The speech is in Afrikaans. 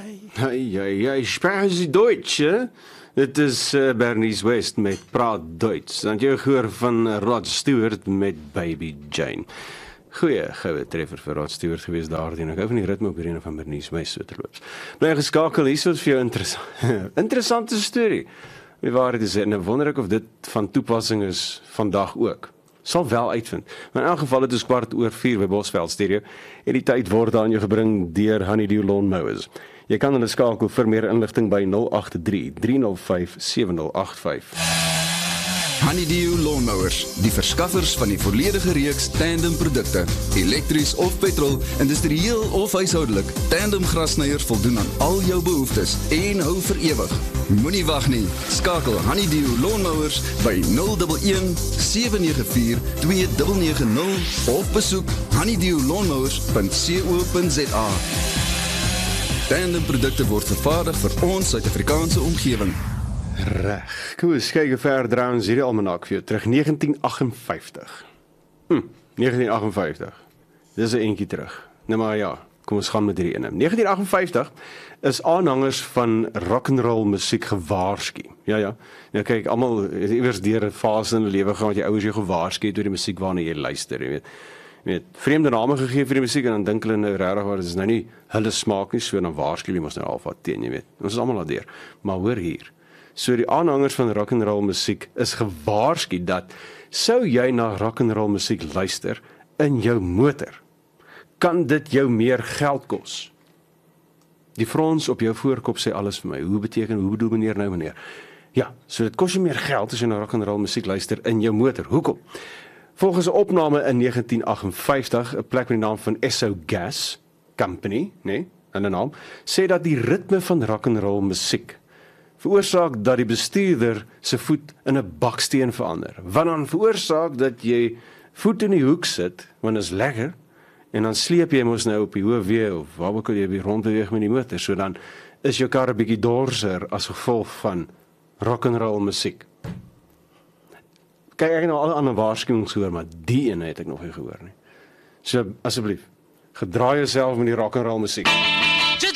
Jy sprechen Sie Deutsch, hè? Dit is Bernice West met Praat Duits. Dan jy gehoor van Rod Stewart met Baby Jane. Goue treffer vir Rod Stewart gewees daardien. Ek hou van die ritme op die ene van Bernice West so terloops. Bly geskakel, hier is vir jou interessante storie. Die waarheid is, en wonder ek of dit van toepassing is vandag ook. Sal wel uitvind. Maar in elk geval, het is 4:15 by Bosveld Stereo en die tyd word aan jou gebring deur Honeydew Lawn Mowers. Jy kan hulle skakel vir meer inligting by 083-305-7085. Honeydew Lawn Mowers, die verskaffers van die volledige reeks tandem produkte, elektries of petrol, industrieel of huishoudelik. Tandem grasnyers voldoen aan al jou behoeftes en hou vir ewig. Moenie wag nie. Skakel Honeydew Lawn Mowers by 011-794-2990 of besoek honeydewlawnmowers.co.za. Tandem produkte word vervaardig vir ons Suid-Afrikaanse omgewing. Reg. Kom eens kyk verder trouwens hierdie almanak vir jou terug 1958. 1958. Dis 'n entjie terug. Nou maar ja, kom ons gaan met hierdie ene. 1958 is aanhangers van rock'n'roll musiek gewaarsku. Ja. Nou kyk, almal het iewers deur 'n fase in hulle lewe gaan wat jy ouers jou gewaarsku het oor die musiek waarna jy luister, jy weet, vreemde name gegee vir die musiek en dan dink hulle nou regtig waar dit is nou nie hulle smaak nie, so dan waarsku hulle mos nou alvat teen, jy weet. Ons is almal daardeur. Maar hoor hier. So die aanhangers van rock'n'roll musiek is gewaarsku dat sou jy na rock'n'roll musiek luister in jou motor, kan dit jou meer geld kos. Die frons op jou voorkop sê alles vir my. Hoe bedoel meneer? Ja, so dit kos jou meer geld as jy na rock'n'roll musiek luister in jou motor. Hoekom? Volgens 'n opname in 1958, 'n plek met die naam van Esso Gas Company, in 'n naam, sê dat die ritme van rock'n'roll musiek veroorsaak dat die bestuurder se voet in 'n baksteen verander. Wat dan veroorsaak dat jy voet in die hoek sit, want is lekker, en dan sleep jy mos nou op die hoofweë of waar ook al jy rondbeweeg met die motor, so dan is jou kar 'n bietjie dorser as gevolg van rock'n'roll musiek. Kyk, ek het nou al ander waarskuwings gehoor, maar die ene het ek nog nie gehoor nie. So asseblief, gedraai jouself met die rock'n'roll musiek.